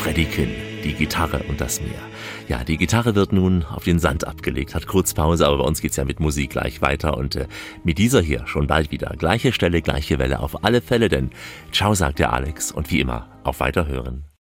Freddie Quinn, die Gitarre und das Meer. Ja, die Gitarre wird nun auf den Sand abgelegt, hat kurz Pause, aber bei uns geht's ja mit Musik gleich weiter und mit dieser hier schon bald wieder. Gleiche Stelle, gleiche Welle, auf alle Fälle, denn ciao, sagt der Alex und wie immer, auf Weiterhören.